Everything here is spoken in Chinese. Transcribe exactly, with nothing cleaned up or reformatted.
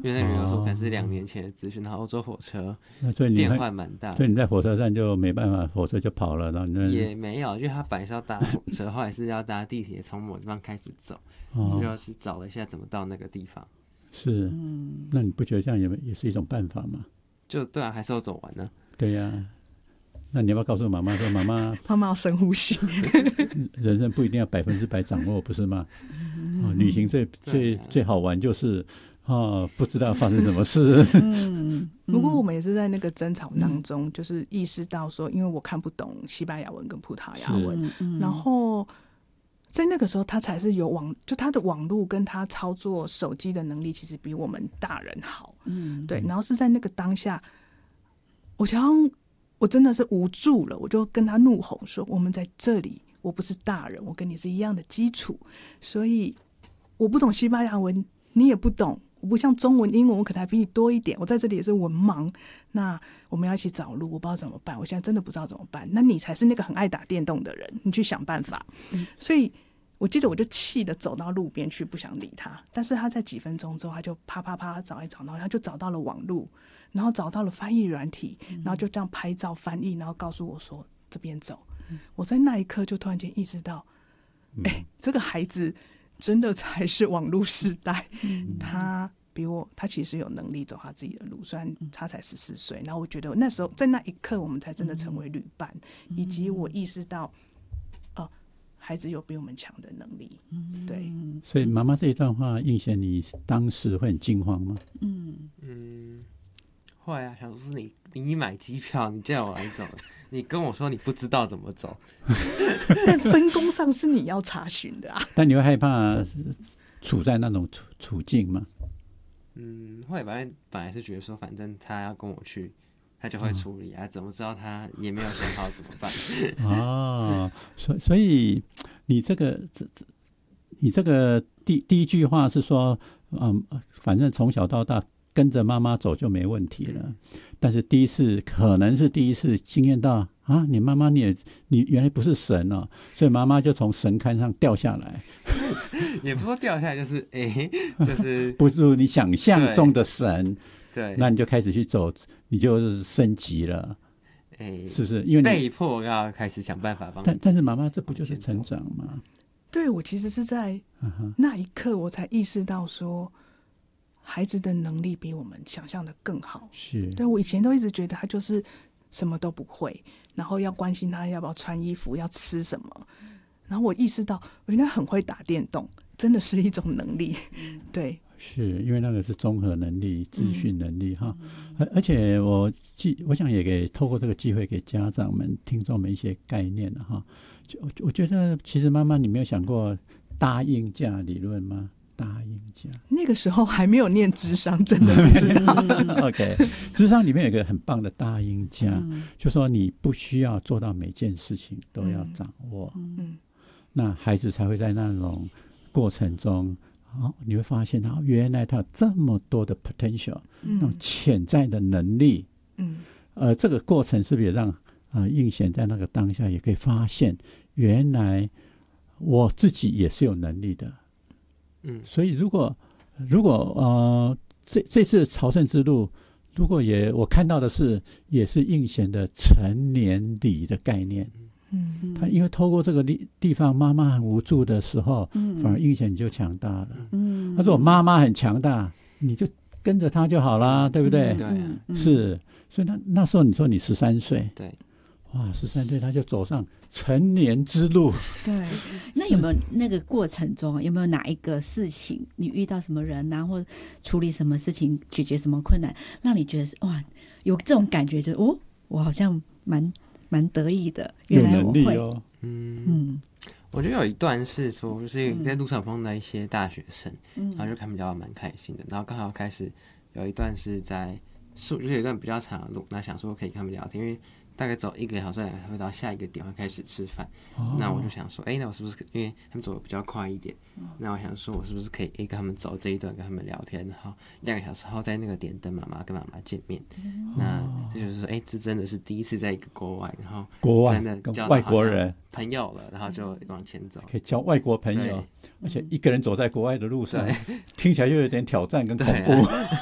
因为那旅游书可能是两年前的资讯，然后欧洲火车所以你变换蛮大， 所以你在火车站就没办法，火车就跑了，然后你也没有，因为他本来是要搭火车，后来是要搭地铁从某地方开始走，哦、最后是找了一下怎么到那个地方。 是， 嗯， 那你不觉得这样 也, 也是一种办法吗？ 就对啊，还是要走完呢。 对呀、啊，那你要不要告诉妈妈说，妈妈， 妈妈要深呼吸， 人生不一定要百分之百掌握，不是吗？哦、旅行最最、啊、最好玩就是哦，不知道发生什么事。 嗯，不过我们也是在那个争吵当中，嗯、就是意识到说，因为我看不懂西班牙文跟葡萄牙文，嗯、然后在那个时候他才是有网，就他的网络跟他操作手机的能力，其实比我们大人好。嗯，对。然后是在那个当下，我想我真的是无助了，我就跟他怒吼说：“我们在这里，我不是大人，我跟你是一样的基础，所以我不懂西班牙文，你也不懂。”我不像中文、英文，我可能还比你多一点。我在这里也是文盲，那我们要一起找路，我不知道怎么办。我现在真的不知道怎么办。那你才是那个很爱打电动的人，你去想办法。嗯、所以我记得我就气的走到路边去，不想理他。但是他在几分钟之后，他就啪啪啪找一找，然后他就找到了网路，然后找到了翻译软体，然后就这样拍照翻译，然后告诉我说这边走。嗯、我在那一刻就突然间意识到，哎、欸，这个孩子。真的才是网络时代，嗯、他比我，他其实有能力走他自己的路，虽然他才十四岁。然后我觉得那时候在那一刻，我们才真的成为旅伴，嗯、以及我意识到，哦、呃，孩子有比我们强的能力。对， 所以妈妈这一段话，映贤，你当时会很惊慌吗？ 嗯嗯，会啊，想说你你买机票，你叫我来走。你跟我说你不知道怎么走， 但分工上是你要查询的啊。 但你会害怕处在那种 处, 处境吗？ 嗯，会本来本来是觉得说，反正他要跟我去，他就会处理啊，哦、怎么知道他也没有想好怎么办？ 哦，所所以你这个你这个第第一句话是说，嗯，反正从小到大跟着妈妈走就没问题了。嗯、但是第一次可能是第一次经验到啊，你妈妈你也你原来不是神哦，所以妈妈就从神龛上掉下来。 也不是说掉下来，就是哎、欸，就是不如你想象中的神。 对， 那你就开始去走，你就升级了。哎、欸，是不是？因为你被迫要开始想办法帮。 但但是妈妈，这不就是成长吗？ 对，我其实是在那一刻我才意识到说，孩子的能力比我们想象的更好。 是， 对，我以前都一直觉得他就是什么都不会，然后要关心他要不要穿衣服，要吃什么。然后我意识到，原来很会打电动，真的是一种能力。对， 是因为那个是综合能力、资讯能力哈。而、嗯、而且我我想也给透过这个机会给家长们、听众们一些概念哈。我觉得其实妈妈，你没有想过答应价理论吗？答应价那个时候还没有念智商，真的不知道。 OK， 智商里面有一个很棒的答应价，嗯、就说你不需要做到每件事情都要掌握，嗯、那孩子才会在那种过程中，哦、你会发现他原来他有这么多的 potential，嗯、那种潜在的能力。嗯，呃，这个过程是不是也让呃映贤在那个当下也可以发现，原来我自己也是有能力的。嗯，所以如果如果呃这这次朝圣之路，如果也我看到的是也是映贤的成年礼的概念。嗯，他因为透过这个地方，妈妈很无助的时候，嗯、反而映贤就强大了。嗯，他说我妈妈很强大，你就跟着他就好啦，对不对？ 对、嗯啊，是。所以那那时候你说你十三岁， 对。 哇，十三岁他就走上成年之路。 对，那有没有那个过程中有没有哪一个事情，你遇到什么人啊，或处理什么事情，解决什么困难，让你觉得哇，有这种感觉就，就哦，我好像蛮蛮得意的，原来我会。有能力哦。 嗯嗯，我觉得有一段是说，就是在路上碰到一些大学生，嗯、然后就他们聊得蛮开心的，然后刚好开始有一段是在树，就是有一段比较长的路，那想说可以跟他们聊天，因为。大概走一个小时两个会到下一个点会开始吃饭，哦、那我就想说，哎、欸，那我是不是因为他们走的比较快一点，哦、那我想说，我是不是可以跟他们走这一段，跟他们聊天，然后两个小时后在那个点等妈妈跟妈妈见面。哦、那这就是说，哎、欸，这真的是第一次在一个国外，然后国外真的交外国人朋友了，然后就往前走， 可以交外国朋友，而且一个人走在国外的路上，听起来又有点挑战跟恐怖。